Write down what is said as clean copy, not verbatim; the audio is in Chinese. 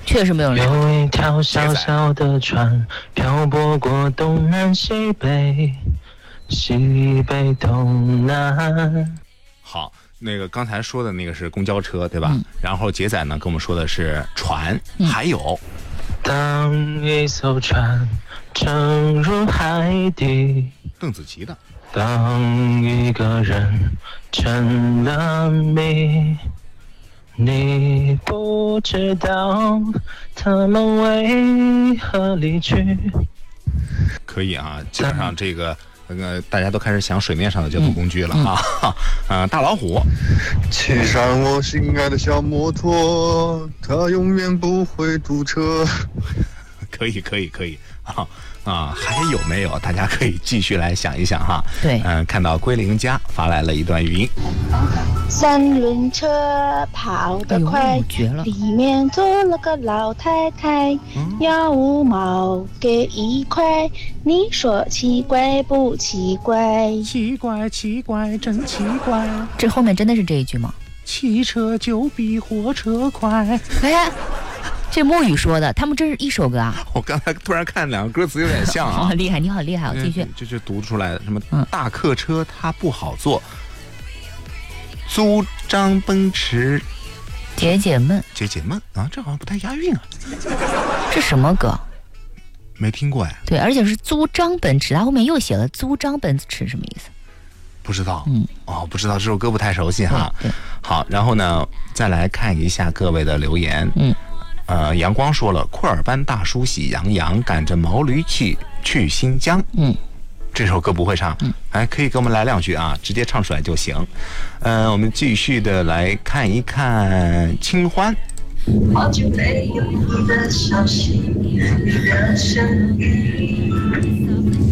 确实没有人唱。 有一条小小的船漂泊过东南西北，西北东南。 好，那个刚才说的那个是公交车，对吧？然后杰仔呢跟我们说的是船，还有当一艘船沉入海底， 邓紫棋的。 当一个人成了谜，你不知道他们为何离去。 可以啊，基本上这个大家都开始想水面上的交通工具了啊。大老虎， 骑上我心爱的小摩托，它永远不会堵车。 可以还有没有？大家可以继续来想一想哈。 对， 看到归零家发来了一段语音。 三轮车跑得快， 绝了！ 里面坐了个老太太，要5毛给1块，你说奇怪不奇怪？ 奇怪，真奇怪。 这后面真的是这一句吗？ 汽车就比火车快。 哎，这沐雨说的，他们这是一首歌啊！ 我刚才突然看两个歌词有点像啊。 好厉害，你好厉害！我继续， 就读出来的什么大客车它不好坐，租张奔驰解闷啊，这好像不太押韵啊。 这什么歌？ 没听过哎。 对，而且是租张奔驰，他后面又写了租张奔驰，什么意思？ 不知道。不知道，这首歌不太熟悉哈。 对， 好，然后呢，再来看一下各位的留言。阳光说了，库尔班大叔喜羊羊赶着毛驴去新疆。这首歌不会唱，可以给我们来2句啊，直接唱出来就行。我们继续的来看一看清欢。 好久没有你的消息，你的声音。